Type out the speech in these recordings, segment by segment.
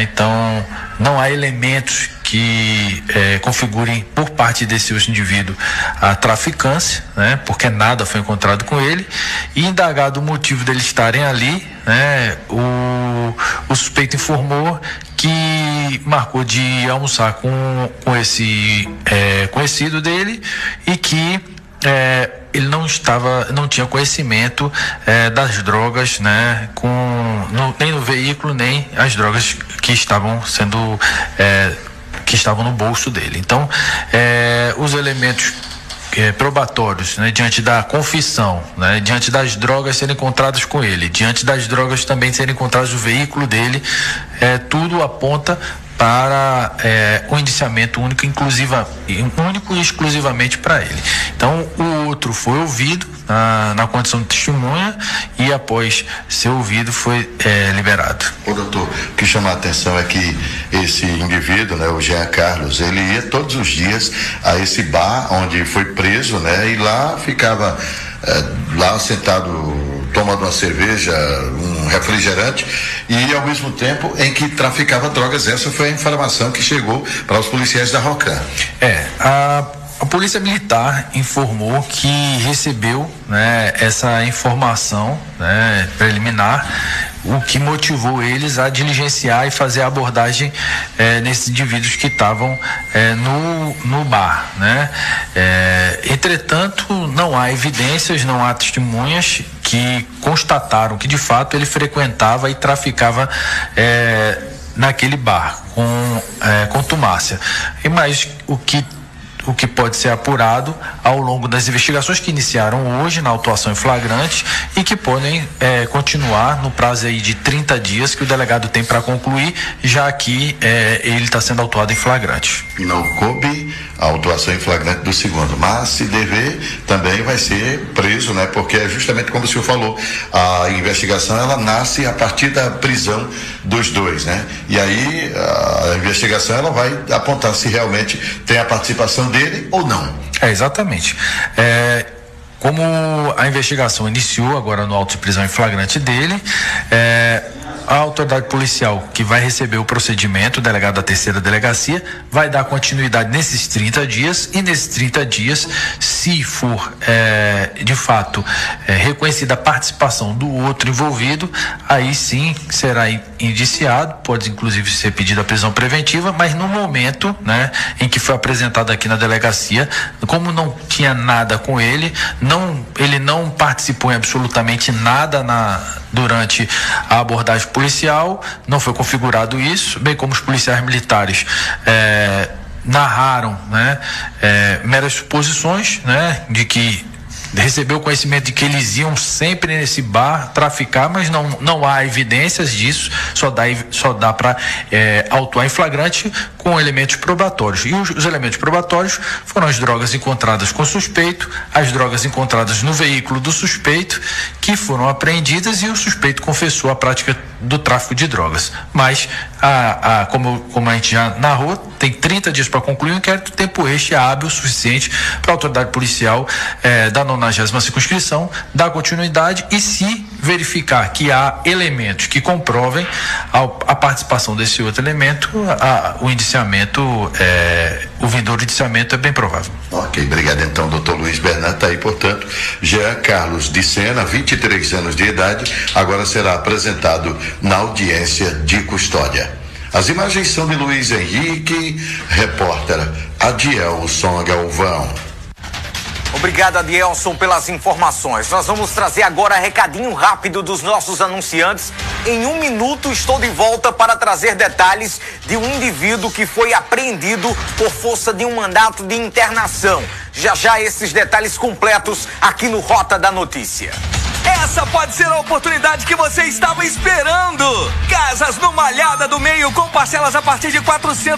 Então, não há elementos que configurem por parte desse indivíduo a traficância, né? Porque nada foi encontrado com ele, e indagado o motivo deles estarem ali, né? O suspeito informou que marcou de almoçar com esse conhecido dele e que ele não tinha conhecimento das drogas, né? Nem no veículo, nem as drogas que estavam no bolso dele. Então, os elementos probatórios, né, diante da confissão, né, diante das drogas serem encontradas com ele, diante das drogas também serem encontradas no veículo dele, tudo aponta para um indiciamento único e exclusivamente para ele. Então, o outro foi ouvido na condição de testemunha e, após ser ouvido, foi liberado. Ô, doutor, o que chama a atenção é que esse indivíduo, né, o Jean Carlos, ele ia todos os dias a esse bar onde foi preso, né, e lá ficava lá sentado tomando uma cerveja, um refrigerante, e ao mesmo tempo em que traficava drogas. Essa foi a informação que chegou para os policiais da ROCAM. A Polícia Militar informou que recebeu, né, essa informação, né, preliminar, o que motivou eles a diligenciar e fazer a abordagem nesses indivíduos que estavam no bar, né? Entretanto, não há evidências, não há testemunhas que constataram que de fato ele frequentava e traficava naquele bar com contumácia. Mas o que pode ser apurado ao longo das investigações que iniciaram hoje na autuação em flagrante e que podem continuar no prazo aí de 30 dias que o delegado tem para concluir, já que ele está sendo autuado em flagrante. Não coube a autuação em flagrante do segundo, mas se dever também vai ser preso, né? Porque é justamente como o senhor falou, a investigação ela nasce a partir da prisão dos dois, né? E aí a investigação ela vai apontar se realmente tem a participação dele ou não. Exatamente. Como a investigação iniciou agora no auto de prisão em flagrante dele, a autoridade policial que vai receber o procedimento, o delegado da terceira delegacia, vai dar continuidade nesses 30 dias e nesses 30 dias, se for de fato reconhecida a participação do outro envolvido, aí sim será indiciado, pode inclusive ser pedida a prisão preventiva, mas no momento, né, em que foi apresentado aqui na delegacia, como não tinha nada com ele, ele não participou em absolutamente nada durante a abordagem policial, não foi configurado isso, bem como os policiais militares narraram, né, meras suposições, né, de que recebeu conhecimento de que eles iam sempre nesse bar traficar, mas não há evidências disso, só dá para autuar em flagrante com elementos probatórios. E os elementos probatórios foram as drogas encontradas com o suspeito, as drogas encontradas no veículo do suspeito, que foram apreendidas, e o suspeito confessou a prática do tráfico de drogas. Mas, como a gente já narrou, tem 30 dias para concluir o inquérito, tempo este hábil o suficiente para a autoridade policial da 90ª circunscrição dar continuidade, e se verificar que há elementos que comprovem a participação desse outro elemento, o indiciamento, o vindouro indiciamento é bem provável. Ok, obrigado então, doutor Luiz Bernardo. Tá aí, portanto, Jean Carlos de Sena, 23 anos de idade, agora será apresentado na audiência de custódia. As imagens são de Luiz Henrique, repórter Adielson Galvão. Obrigado, Adielson, pelas informações. Nós vamos trazer agora recadinho rápido dos nossos anunciantes. Em 1 minuto estou de volta para trazer detalhes de um indivíduo que foi apreendido por força de um mandato de internação. Já esses detalhes completos aqui no Rota da Notícia. Essa pode ser a oportunidade que você estava esperando. Casas no Malhada do Meio com parcelas a partir de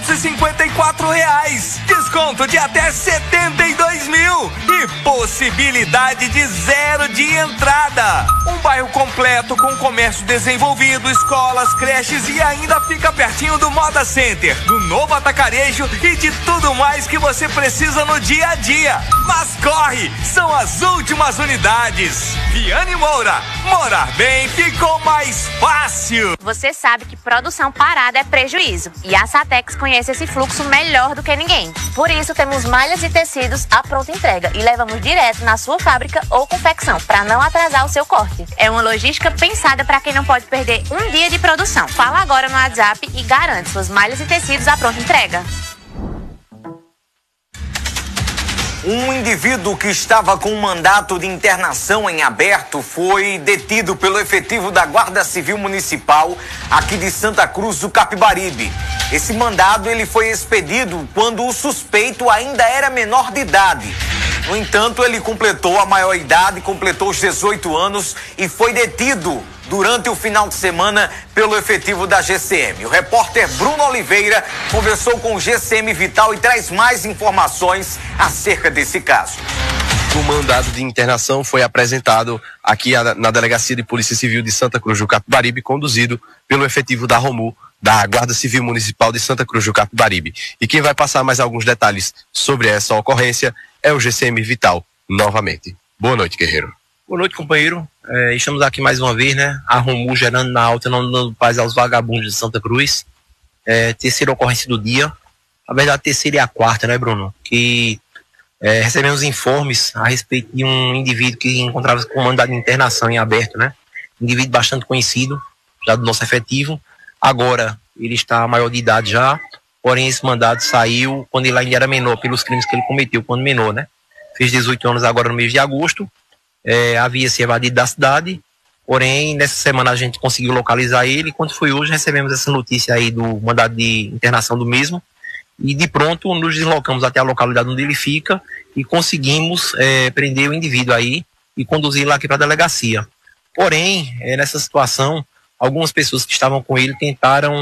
R$454. Desconto de até 72 mil. E possibilidade de 0 de entrada. Um bairro completo com comércio desenvolvido, escolas, creches e ainda fica pertinho do Moda Center, do novo atacarejo e de tudo mais que você precisa no dia a dia. Mas corre, são as últimas unidades. Viane Moura. Morar bem ficou mais fácil. Você sabe que produção parada é prejuízo. E a Satex conhece esse fluxo melhor do que ninguém. Por isso, temos malhas e tecidos à pronta entrega e levamos direto na sua fábrica ou confecção, para não atrasar o seu corte. É uma logística pensada para quem não pode perder um dia de produção. Fala agora no WhatsApp e garante suas malhas e tecidos à pronta entrega. Um indivíduo que estava com um mandato de internação em aberto foi detido pelo efetivo da Guarda Civil Municipal aqui de Santa Cruz do Capibaribe. Esse mandado ele foi expedido quando o suspeito ainda era menor de idade. No entanto, ele completou a maioridade, completou os 18 anos e foi detido durante o final de semana pelo efetivo da GCM. O repórter Bruno Oliveira conversou com o GCM Vital e traz mais informações acerca desse caso. O mandado de internação foi apresentado aqui na Delegacia de Polícia Civil de Santa Cruz do Capibaribe, conduzido pelo efetivo da ROMU, da Guarda Civil Municipal de Santa Cruz do Capibaribe. E quem vai passar mais alguns detalhes sobre essa ocorrência é o GCM Vital, novamente. Boa noite, guerreiro. Boa noite, companheiro. Estamos aqui mais uma vez, né? A ROMU gerando na alta, não dando paz aos vagabundos de Santa Cruz. Terceira ocorrência do dia. Na verdade, a terceira e a quarta, né, Bruno? Que recebemos informes a respeito de um indivíduo que encontrava-se com mandado de internação em aberto, né? Indivíduo bastante conhecido, já do nosso efetivo. Agora, ele está maior de idade já, porém esse mandado saiu quando ele ainda era menor, pelos crimes que ele cometeu quando menor, né? Fez 18 anos agora no mês de agosto. Havia se evadido da cidade, porém nessa semana a gente conseguiu localizar ele. Quando foi hoje, recebemos essa notícia aí do mandado de internação do mesmo e de pronto nos deslocamos até a localidade onde ele fica e conseguimos prender o indivíduo aí e conduzi-lo aqui para a delegacia. Porém, nessa situação, algumas pessoas que estavam com ele tentaram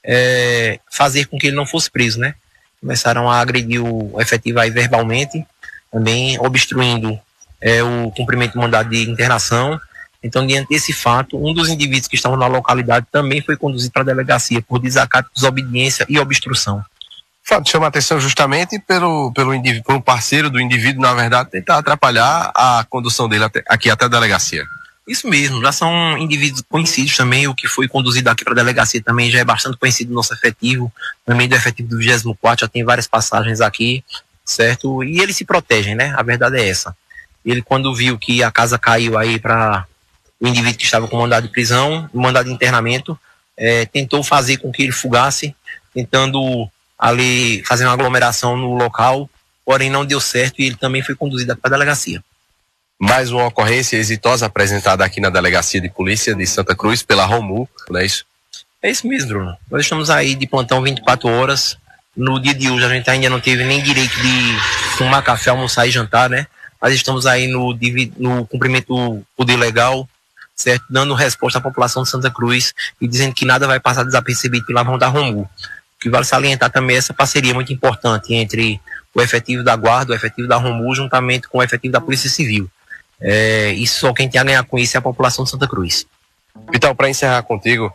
fazer com que ele não fosse preso, né? Começaram a agredir o efetivo aí verbalmente, também obstruindo o cumprimento do mandado de internação. Então, diante desse fato, um dos indivíduos que estavam na localidade também foi conduzido para a delegacia por desacato, desobediência e obstrução. O fato chama a atenção justamente pelo um parceiro do indivíduo, na verdade, tentar atrapalhar a condução dele aqui até a delegacia. Isso mesmo, já são indivíduos conhecidos também. O que foi conduzido aqui para a delegacia também já é bastante conhecido do nosso efetivo, também do efetivo do 24º, já tem várias passagens aqui, certo? E eles se protegem, né? A verdade é essa. Ele, quando viu que a casa caiu aí para o indivíduo que estava com mandado de prisão, mandado de internamento, tentou fazer com que ele fugasse, tentando ali fazer uma aglomeração no local, porém não deu certo e ele também foi conduzido para a delegacia. Mais uma ocorrência exitosa apresentada aqui na Delegacia de Polícia de Santa Cruz pela ROMU, não é isso? É isso mesmo, Bruno. Nós estamos aí de plantão 24 horas. No dia de hoje a gente ainda não teve nem direito de tomar café, almoçar e jantar, né? Mas estamos aí no cumprimento do poder legal, certo? Dando resposta à população de Santa Cruz e dizendo que nada vai passar desapercebido pela mão da ROMU. O que vale salientar também essa parceria muito importante entre o efetivo da Guarda, o efetivo da ROMU, juntamente com o efetivo da Polícia Civil. Isso só quem tem a ganhar com isso é a população de Santa Cruz. Vital, para encerrar contigo,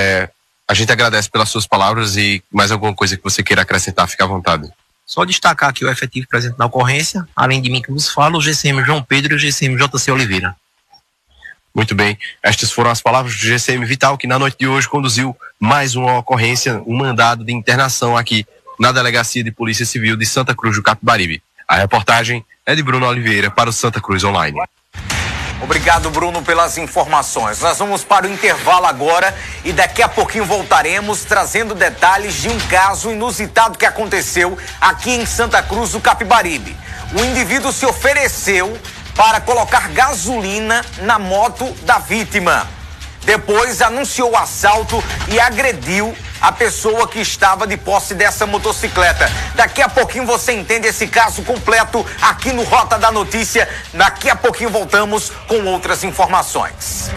a gente agradece pelas suas palavras e mais alguma coisa que você queira acrescentar, fique à vontade. Só destacar aqui o efetivo presente na ocorrência, além de mim que vos falo, o GCM João Pedro e o GCM JC Oliveira. Muito bem, estas foram as palavras do GCM Vital, que na noite de hoje conduziu mais uma ocorrência, um mandado de internação aqui na Delegacia de Polícia Civil de Santa Cruz do Capibaribe. A reportagem é de Bruno Oliveira para o Santa Cruz Online. Obrigado, Bruno, pelas informações. Nós vamos para o intervalo agora e daqui a pouquinho voltaremos trazendo detalhes de um caso inusitado que aconteceu aqui em Santa Cruz do Capibaribe. O indivíduo se ofereceu para colocar gasolina na moto da vítima. Depois anunciou o assalto e agrediu a pessoa que estava de posse dessa motocicleta. Daqui a pouquinho você entende esse caso completo aqui no Rota da Notícia. Daqui a pouquinho voltamos com outras informações.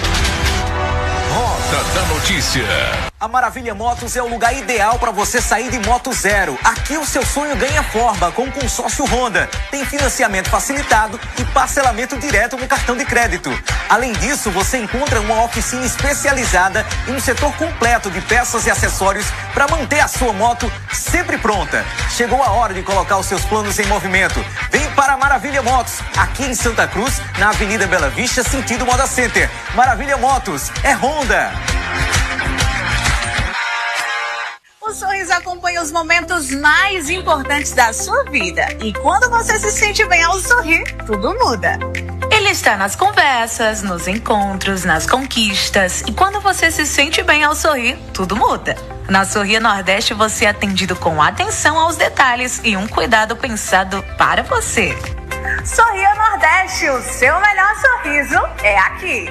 Rota da Notícia. A Maravilha Motos é o lugar ideal para você sair de moto zero. Aqui o seu sonho ganha forma com o consórcio Honda. Tem financiamento facilitado e parcelamento direto no cartão de crédito. Além disso, você encontra uma oficina especializada e um setor completo de peças e acessórios para manter a sua moto sempre pronta. Chegou a hora de colocar os seus planos em movimento. Vem para Maravilha Motos, aqui em Santa Cruz, na Avenida Bela Vista, sentido Moda Center. Maravilha Motos é Honda. O Sorriso acompanha os momentos mais importantes da sua vida. E quando você se sente bem ao sorrir, tudo muda. Ele está nas conversas, nos encontros, nas conquistas. E quando você se sente bem ao sorrir, tudo muda. Na Sorria Nordeste você é atendido com atenção aos detalhes e um cuidado pensado para você. Sorria Nordeste, o seu melhor sorriso é aqui.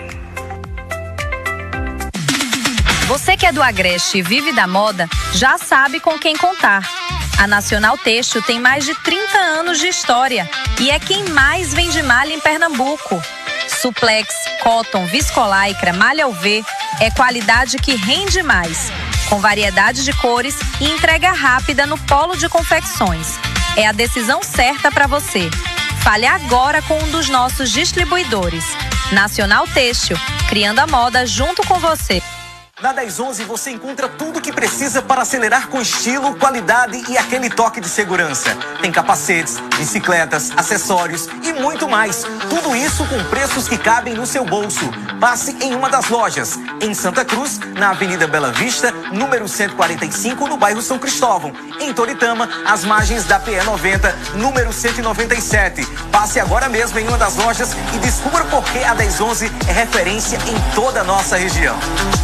Você que é do Agreste e vive da moda, já sabe com quem contar. A Nacional Têxtil tem mais de 30 anos de história e é quem mais vende malha em Pernambuco. Suplex, cotton, viscolaicra, malha UV é qualidade que rende mais, com variedade de cores e entrega rápida no polo de confecções. É a decisão certa para você. Fale agora com um dos nossos distribuidores. Nacional Têxtil, criando a moda junto com você. Na 1011 você encontra tudo o que precisa para acelerar com estilo, qualidade e aquele toque de segurança. Tem capacetes, bicicletas, acessórios e muito mais. Tudo isso com preços que cabem no seu bolso. Passe em uma das lojas, em Santa Cruz, na Avenida Bela Vista, número 145, no bairro São Cristóvão. Em Toritama, às margens da PE 90, número 197. Passe agora mesmo em uma das lojas e descubra por que a 1011 é referência em toda a nossa região.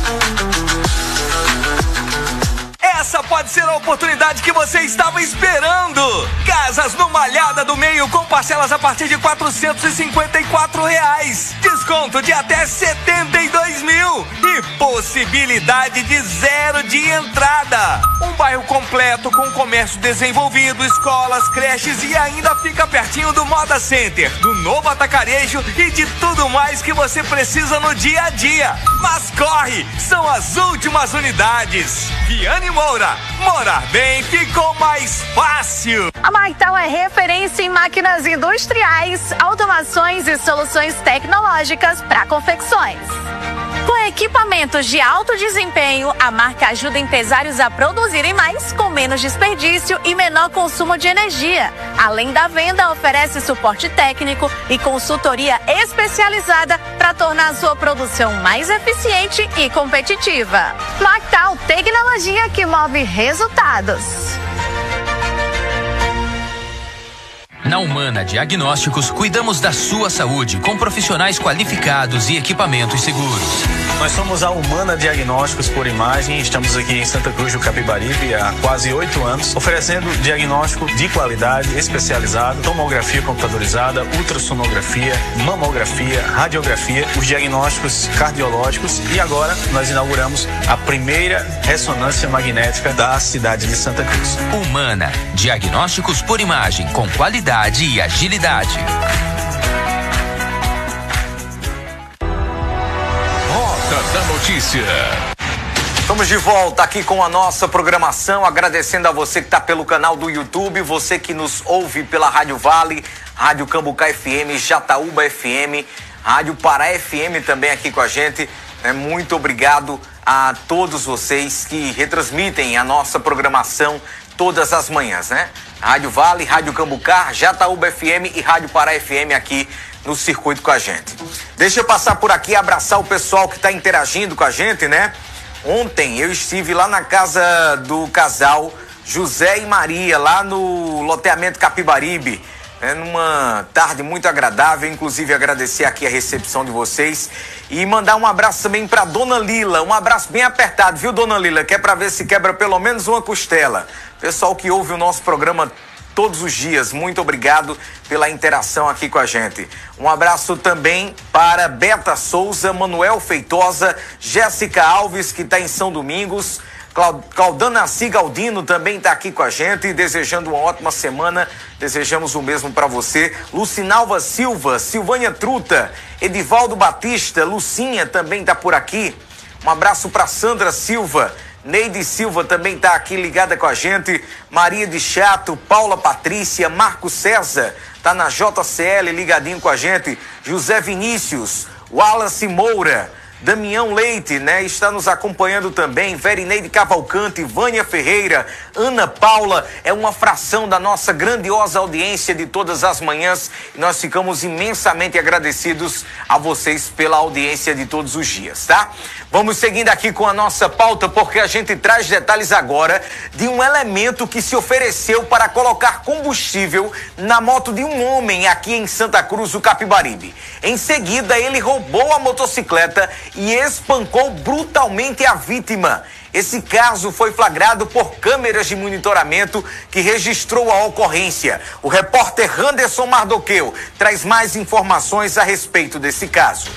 Essa pode ser a oportunidade que você estava esperando. Casas no Malhada do Meio com parcelas a partir de R$ 454. Desconto de até 72 mil e possibilidade de 0 de entrada. Um bairro completo com comércio desenvolvido, escolas, creches e ainda fica pertinho do Moda Center, do novo atacarejo e de tudo mais que você precisa no dia a dia. Mas corre, são as últimas unidades. Viane Moura, morar bem ficou mais fácil. A Marktal é referência em máquinas industriais, automações e soluções tecnológicas para confecções. Com equipamentos de alto desempenho, a marca ajuda empresários a produzirem mais com menos desperdício e menor consumo de energia. Além da venda, oferece suporte técnico e consultoria especializada para tornar a sua produção mais eficiente e competitiva. Marktal, tecnologia que move resultados. Na Humana Diagnósticos, cuidamos da sua saúde com profissionais qualificados e equipamentos seguros. Nós somos a Humana Diagnósticos por Imagem, estamos aqui em Santa Cruz do Capibaribe há quase 8 anos, oferecendo diagnóstico de qualidade, especializado, tomografia computadorizada, ultrassonografia, mamografia, radiografia, os diagnósticos cardiológicos e agora nós inauguramos a primeira ressonância magnética da cidade de Santa Cruz. Humana Diagnósticos por Imagem, com qualidade e agilidade. Rota da Notícia. Estamos de volta aqui com a nossa programação, agradecendo a você que está pelo canal do YouTube, você que nos ouve pela Rádio Vale, Rádio Cambucá FM, Jataúba FM, Rádio Pará FM também aqui com a gente. Muito obrigado a todos vocês que retransmitem a nossa programação todas as manhãs, né? Rádio Vale, Rádio Cambucá, Jataúba FM e Rádio Pará FM aqui no circuito com a gente. Deixa eu passar por aqui e abraçar o pessoal que está interagindo com a gente, né? Ontem eu estive lá na casa do casal José e Maria, lá no loteamento Capibaribe, numa tarde muito agradável, inclusive agradecer aqui a recepção de vocês e mandar um abraço também para Dona Lila, um abraço bem apertado, viu, Dona Lila, que é para ver se quebra pelo menos uma costela. Pessoal que ouve o nosso programa todos os dias, muito obrigado pela interação aqui com a gente. Um abraço também para Beta Souza, Manuel Feitosa, Jéssica Alves, que está em São Domingos, Claudana Cigaldino também está aqui com a gente, desejando uma ótima semana, desejamos o mesmo para você. Lucinalva Silva, Silvânia Truta, Edivaldo Batista, Lucinha também está por aqui. Um abraço para Sandra Silva, Neide Silva também está aqui ligada com a gente, Maria de Chato, Paula Patrícia, Marco César, está na JCL ligadinho com a gente, José Vinícius, Wallace Moura, Damião Leite, né? Está nos acompanhando também, Verineide Cavalcante, Vânia Ferreira, Ana Paula, é uma fração da nossa grandiosa audiência de todas as manhãs e nós ficamos imensamente agradecidos a vocês pela audiência de todos os dias, tá? Vamos seguindo aqui com a nossa pauta porque a gente traz detalhes agora de um elemento que se ofereceu para colocar combustível na moto de um homem aqui em Santa Cruz do Capibaribe. Em seguida, ele roubou a motocicleta e espancou brutalmente a vítima. Esse caso foi flagrado por câmeras de monitoramento que registrou a ocorrência. O repórter Anderson Mardoqueu traz mais informações a respeito desse caso.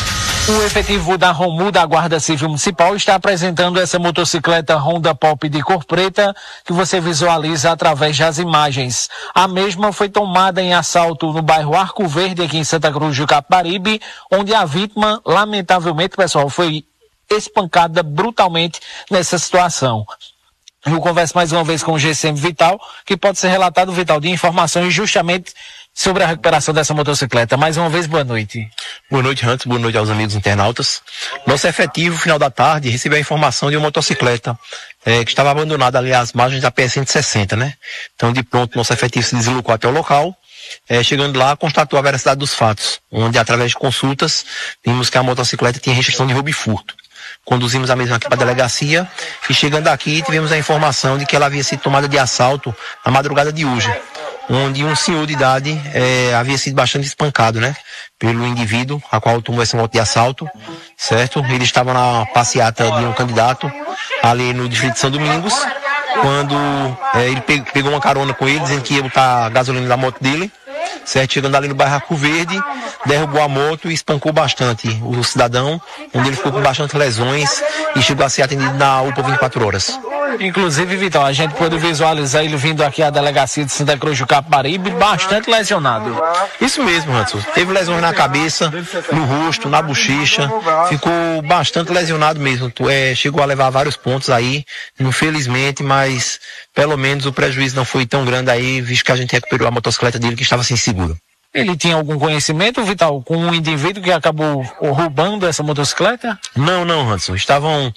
O efetivo da ROMU da Guarda Civil Municipal está apresentando essa motocicleta Honda Pop de cor preta que você visualiza através das imagens. A mesma foi tomada em assalto no bairro Arco Verde, aqui em Santa Cruz do Capibaribe, onde a vítima, lamentavelmente, pessoal, foi espancada brutalmente nessa situação. Eu converso mais uma vez com o GCM Vital, que pode ser relatado, Vital, de informações justamente sobre a recuperação dessa motocicleta. Mais uma vez, boa noite. Boa noite, Hans. Boa noite aos amigos internautas. Nosso efetivo, final da tarde, recebeu a informação de uma motocicleta que estava abandonada ali às margens da PS-160, né? Então, de pronto, nosso efetivo se deslocou até o local. Chegando lá, constatou a veracidade dos fatos, onde, através de consultas, vimos que a motocicleta tinha restrição de roubo e furto. Conduzimos a mesma aqui para a delegacia e, chegando aqui, tivemos a informação de que ela havia sido tomada de assalto na madrugada de hoje, onde um senhor de idade havia sido bastante espancado, né, pelo indivíduo a qual tomou essa moto de assalto, certo? Ele estava na passeata de um candidato ali no distrito de São Domingos, quando ele pegou uma carona com ele, dizendo que ia botar gasolina na moto dele, certo? Chegando ali no bairro Arco Verde, derrubou a moto e espancou bastante o cidadão, onde ele ficou com bastante lesões e chegou a ser atendido na UPA 24 horas. Inclusive, Vital, a gente pôde visualizar ele vindo aqui à delegacia de Santa Cruz do Capibaribe bastante lesionado. Isso mesmo, Hanson. Teve lesões na cabeça, no rosto, na bochecha, ficou bastante lesionado mesmo. Chegou a levar vários pontos aí, infelizmente, mas pelo menos o prejuízo não foi tão grande aí, visto que a gente recuperou a motocicleta dele que estava sem seguro. Ele tinha algum conhecimento, Vital, com um indivíduo que acabou roubando essa motocicleta? Não, Hanson. Estavam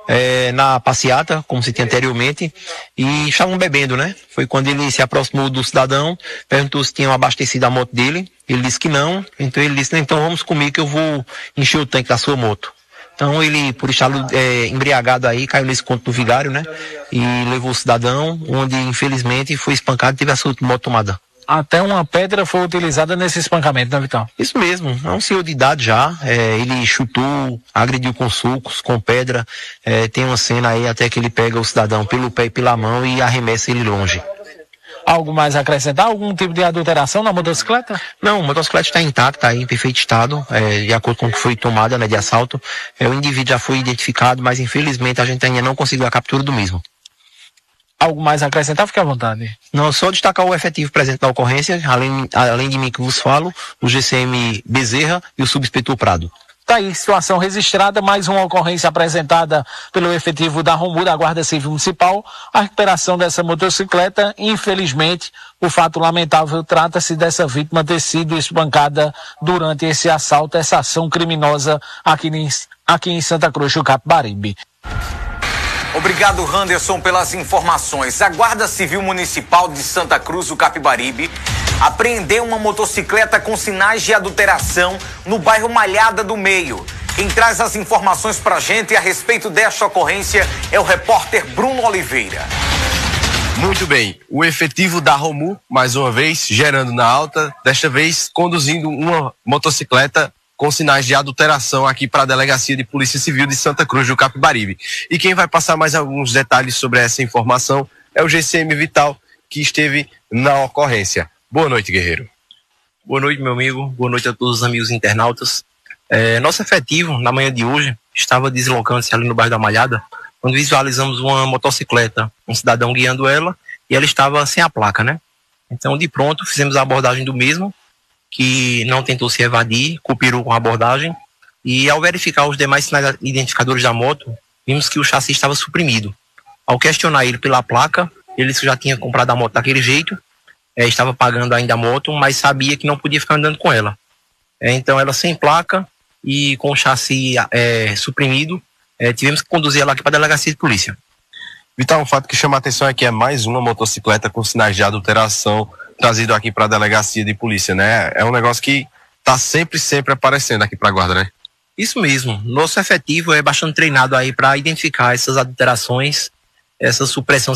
na passeata, como se tinha anteriormente, e estavam bebendo, né? Foi quando ele se aproximou do cidadão, perguntou se tinham abastecido a moto dele, ele disse que não, então ele disse, então vamos comigo que eu vou encher o tanque da sua moto. Então ele, por estar embriagado aí, caiu nesse conto do vigário, né? E levou o cidadão, onde infelizmente foi espancado e teve a sua moto tomada. Até uma pedra foi utilizada nesse espancamento, né, Vital? Isso mesmo, é um senhor de idade já, ele chutou, agrediu com socos, com pedra, tem uma cena aí até que ele pega o cidadão pelo pé e pela mão e arremessa ele longe. Algo mais a acrescentar? Algum tipo de adulteração na motocicleta? Não, a motocicleta está intacta aí, em perfeito estado, de acordo com o que foi tomada, né, de assalto. O indivíduo já foi identificado, mas infelizmente a gente ainda não conseguiu a captura do mesmo. Algo mais a acrescentar? Fique à vontade. Não, só destacar o efetivo presente na ocorrência, além de mim que vos falo, o GCM Bezerra e o subinspetor Prado. Tá aí, situação registrada, mais uma ocorrência apresentada pelo efetivo da ROMU, da Guarda Civil Municipal, a recuperação dessa motocicleta. Infelizmente, o fato lamentável trata-se dessa vítima ter sido espancada durante esse assalto, essa ação criminosa aqui em Santa Cruz do Capibaribe. Obrigado, Anderson, pelas informações. A Guarda Civil Municipal de Santa Cruz do Capibaribe apreendeu uma motocicleta com sinais de adulteração no bairro Malhada do Meio. Quem traz as informações pra gente a respeito desta ocorrência é o repórter Bruno Oliveira. Muito bem, o efetivo da ROMU, mais uma vez, gerando na alta, desta vez conduzindo uma motocicleta com sinais de adulteração aqui para a Delegacia de Polícia Civil de Santa Cruz do Capibaribe. E quem vai passar mais alguns detalhes sobre essa informação é o GCM Vital, que esteve na ocorrência. Boa noite, guerreiro. Boa noite, meu amigo. Boa noite a todos os amigos internautas. Nosso efetivo, na manhã de hoje, estava deslocando-se ali no bairro da Malhada, quando visualizamos uma motocicleta, um cidadão guiando ela, e ela estava sem a placa, né? Então, de pronto, fizemos a abordagem do mesmo, que não tentou se evadir, cooperou com a abordagem, e ao verificar os demais sinais identificadores da moto, vimos que o chassi estava suprimido. Ao questionar ele pela placa, ele já tinha comprado a moto daquele jeito, estava pagando ainda a moto, mas sabia que não podia ficar andando com ela. Então ela sem placa, e com o chassi suprimido, tivemos que conduzir ela aqui para a delegacia de polícia. Vital, um fato que chama a atenção é que é mais uma motocicleta com sinais de adulteração trazido aqui para a delegacia de polícia, né? É um negócio que tá sempre aparecendo aqui para a guarda, né? Isso mesmo. Nosso efetivo é bastante treinado aí para identificar essas adulterações, essa supressão